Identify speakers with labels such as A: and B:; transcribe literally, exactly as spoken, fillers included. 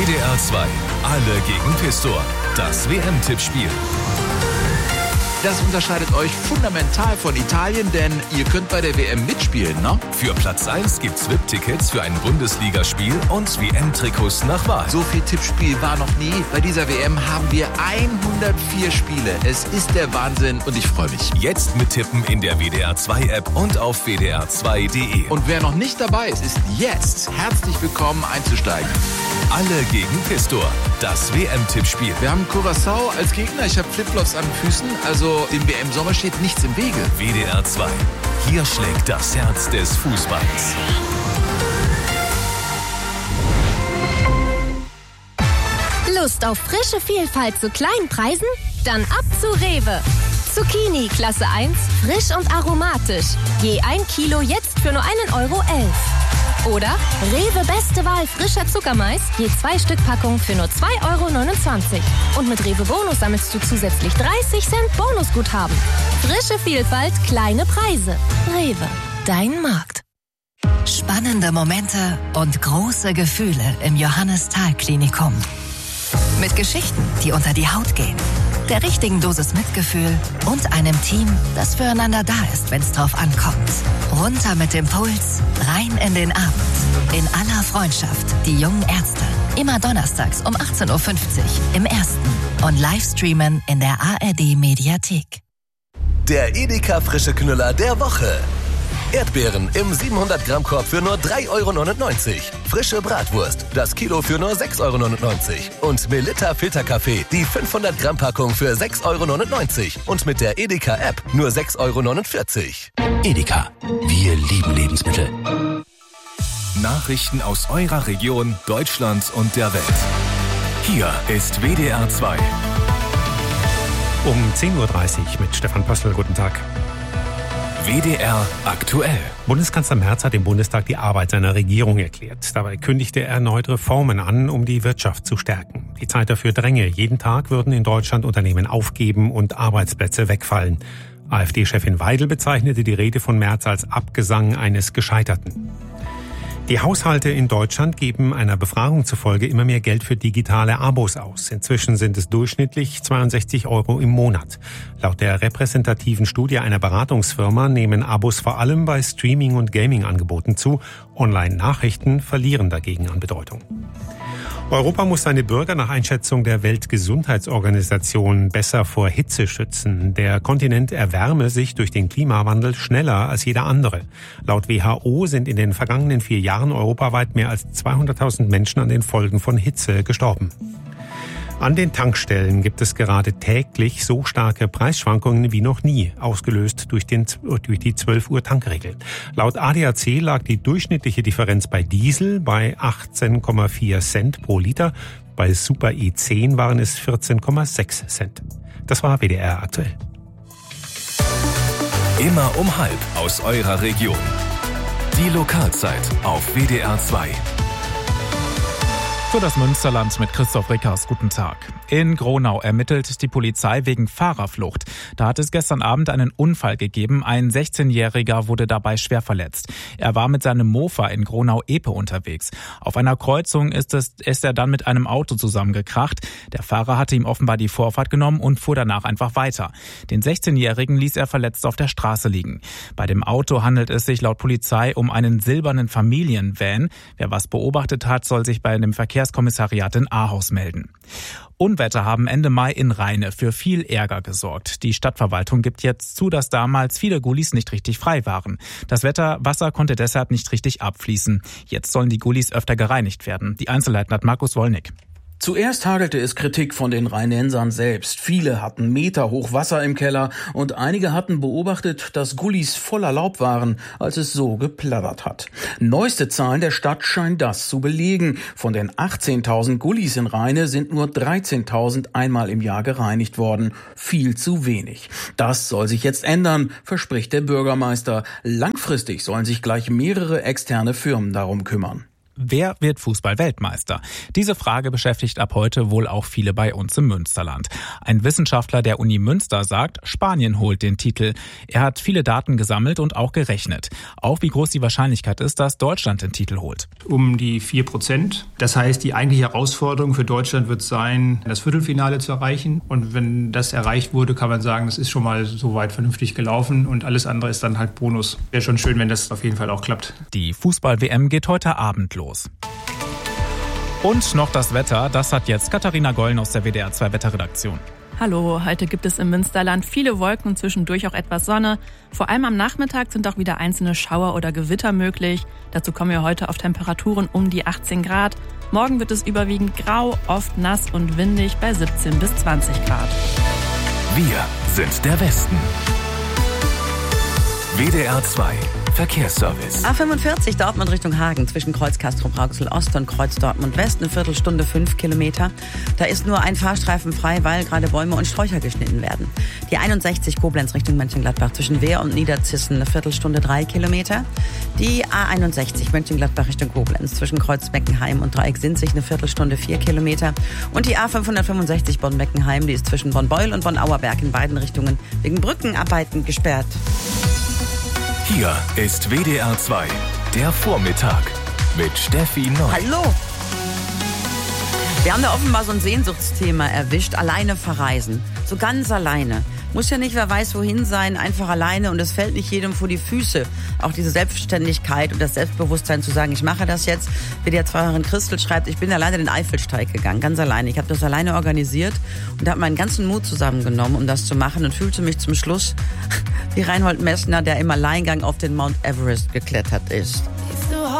A: W D R zwei, alle gegen Pistor. Das W M-Tippspiel.
B: Das unterscheidet euch fundamental von Italien, denn ihr könnt bei der W M mitspielen, ne?
A: Für Platz eins gibt's V I P-Tickets für ein Bundesligaspiel und W M-Trikots nach Wahl.
B: So viel Tippspiel war noch nie. Bei dieser W M haben wir hundertvier Spiele. Es ist der Wahnsinn und ich freue mich.
A: Jetzt mittippen in der W D R zwei App und auf w d r zwei punkt d e.
B: Und wer noch nicht dabei ist, ist jetzt herzlich willkommen einzusteigen.
A: Alle gegen Pistor. Das W M-Tippspiel.
B: Wir haben Curaçao als Gegner. Ich habe Flipflops an den Füßen. Also dem W M-Sommer steht nichts im Wege.
A: W D R zwei. Hier schlägt das Herz des Fußballs.
C: Lust auf frische Vielfalt zu kleinen Preisen? Dann ab zu Rewe. Zucchini Klasse eins, frisch und aromatisch. Je ein Kilo jetzt für nur einen Euro elf. Oder Rewe Beste Wahl frischer Zuckermais, je zwei Stück Packung für nur zwei Euro neunundzwanzig. Und mit Rewe Bonus sammelst du zusätzlich dreißig Cent Bonusguthaben. Frische Vielfalt, kleine Preise. Rewe, dein Markt.
D: Spannende Momente und große Gefühle im Johannes-Thal-Klinikum. Mit Geschichten, die unter die Haut gehen, der richtigen Dosis Mitgefühl und einem Team, das füreinander da ist, wenn es drauf ankommt. Runter mit dem Puls, rein in den Abend. In aller Freundschaft, die jungen Ärzte. Immer donnerstags um achtzehn Uhr fünfzig im Ersten und Livestreamen in der A R D-Mediathek.
E: Der Edeka Frische Knüller der Woche. Erdbeeren im siebenhundert Gramm Korb für nur drei Euro neunundneunzig. Frische Bratwurst, das Kilo für nur sechs Euro neunundneunzig. Und Melitta Filterkaffee, die fünfhundert Gramm Packung für sechs Euro neunundneunzig. Und mit der Edeka App nur sechs Euro neunundvierzig.
F: Edeka, wir lieben Lebensmittel.
A: Nachrichten aus eurer Region, Deutschland und der Welt. Hier ist W D R zwei.
G: Um zehn Uhr dreißig mit Stefan Pössl. Guten Tag.
A: W D R aktuell.
G: Bundeskanzler Merz hat im Bundestag die Arbeit seiner Regierung erklärt. Dabei kündigte er erneut Reformen an, um die Wirtschaft zu stärken. Die Zeit dafür dränge. Jeden Tag würden in Deutschland Unternehmen aufgeben und Arbeitsplätze wegfallen. AfD-Chefin Weidel bezeichnete die Rede von Merz als Abgesang eines Gescheiterten. Die Haushalte in Deutschland geben einer Befragung zufolge immer mehr Geld für digitale Abos aus. Inzwischen sind es durchschnittlich zweiundsechzig Euro im Monat. Laut der repräsentativen Studie einer Beratungsfirma nehmen Abos vor allem bei Streaming- und Gaming-Angeboten zu. Online-Nachrichten verlieren dagegen an Bedeutung. Europa muss seine Bürger nach Einschätzung der Weltgesundheitsorganisation besser vor Hitze schützen. Der Kontinent erwärme sich durch den Klimawandel schneller als jeder andere. Laut W H O sind in den vergangenen vier Jahren europaweit mehr als zweihunderttausend Menschen an den Folgen von Hitze gestorben. An den Tankstellen gibt es gerade täglich so starke Preisschwankungen wie noch nie, ausgelöst durch, den, durch die zwölf Uhr Tankregel. Laut A D A C lag die durchschnittliche Differenz bei Diesel bei achtzehn Komma vier Cent pro Liter, bei Super E zehn waren es vierzehn Komma sechs Cent. Das war W D R aktuell.
A: Immer um halb aus eurer Region. Die Lokalzeit auf W D R zwei.
H: Für das Münsterland mit Christoph Rickers. Guten Tag. In Gronau ermittelt die Polizei wegen Fahrerflucht. Da hat es gestern Abend einen Unfall gegeben. Ein sechzehnjähriger wurde dabei schwer verletzt. Er war mit seinem Mofa in Gronau-Epe unterwegs. Auf einer Kreuzung ist, es, ist er dann mit einem Auto zusammengekracht. Der Fahrer hatte ihm offenbar die Vorfahrt genommen und fuhr danach einfach weiter. Den sechzehnjährigen ließ er verletzt auf der Straße liegen. Bei dem Auto handelt es sich laut Polizei um einen silbernen Familienvan. Wer was beobachtet hat, soll sich bei dem Verkehrskommissariat in Ahaus melden. Unwetter haben Ende Mai in Rheine für viel Ärger gesorgt. Die Stadtverwaltung gibt jetzt zu, dass damals viele Gullis nicht richtig frei waren. Das Wetter, Wasser konnte deshalb nicht richtig abfließen. Jetzt sollen die Gullis öfter gereinigt werden. Die Einzelheiten hat Markus Wollnick.
I: Zuerst hagelte es Kritik von den Rheinensern selbst. Viele hatten meterhoch Wasser im Keller und einige hatten beobachtet, dass Gullis voller Laub waren, als es so geplattert hat. Neueste Zahlen der Stadt scheinen das zu belegen. Von den achtzehntausend Gullis in Rheine sind nur dreizehntausend einmal im Jahr gereinigt worden. Viel zu wenig. Das soll sich jetzt ändern, verspricht der Bürgermeister. Langfristig sollen sich gleich mehrere externe Firmen darum kümmern.
H: Wer wird Fußball-Weltmeister? Diese Frage beschäftigt ab heute wohl auch viele bei uns im Münsterland. Ein Wissenschaftler der Uni Münster sagt, Spanien holt den Titel. Er hat viele Daten gesammelt und auch gerechnet. Auch wie groß die Wahrscheinlichkeit ist, dass Deutschland den Titel holt.
J: Um die vier Prozent. Das heißt, die eigentliche Herausforderung für Deutschland wird sein, das Viertelfinale zu erreichen. Und wenn das erreicht wurde, kann man sagen, das ist schon mal soweit vernünftig gelaufen und alles andere ist dann halt Bonus. Wäre schon schön, wenn das auf jeden Fall auch klappt.
H: Die Fußball-W M geht heute Abend los. Und noch das Wetter, das hat jetzt Katharina Gollen aus der W D R zwei Wetterredaktion.
K: Hallo, heute gibt es im Münsterland viele Wolken und zwischendurch auch etwas Sonne. Vor allem am Nachmittag sind auch wieder einzelne Schauer oder Gewitter möglich. Dazu kommen wir heute auf Temperaturen um die achtzehn Grad. Morgen wird es überwiegend grau, oft nass und windig bei siebzehn bis zwanzig Grad.
A: Wir sind der Westen. W D R zwei Verkehrsservice.
L: A fünfundvierzig Dortmund Richtung Hagen zwischen Kreuz Castrop-Rauxel Ost und Kreuz Dortmund West, eine Viertelstunde, fünf Kilometer. Da ist nur ein Fahrstreifen frei, weil gerade Bäume und Sträucher geschnitten werden. Die einundsechzig Koblenz Richtung Mönchengladbach zwischen Wehr und Niederzissen, eine Viertelstunde, drei Kilometer. Die A einundsechzig Mönchengladbach Richtung Koblenz zwischen Kreuz-Beckenheim und Dreieck-Sinzig, eine Viertelstunde, vier Kilometer. Und die A fünfhundertfünfundsechzig Bonn-Beckenheim, die ist zwischen Bonn-Beul und Bonn-Auerberg in beiden Richtungen wegen Brückenarbeiten gesperrt.
A: Hier ist W D R zwei, der Vormittag mit Steffi Neu.
L: Hallo! Wir haben da offenbar so ein Sehnsuchtsthema erwischt, alleine verreisen. So ganz alleine. Muss ja nicht, wer weiß wohin sein, einfach alleine und es fällt nicht jedem vor die Füße. Auch diese Selbstständigkeit und das Selbstbewusstsein zu sagen, ich mache das jetzt. W D R zwei-Hörerin Christel schreibt, ich bin alleine den Eifelsteig gegangen, ganz alleine. Ich habe das alleine organisiert und habe meinen ganzen Mut zusammengenommen, um das zu machen und fühlte mich zum Schluss wie Reinhold Messner, der im Alleingang auf den Mount Everest geklettert ist.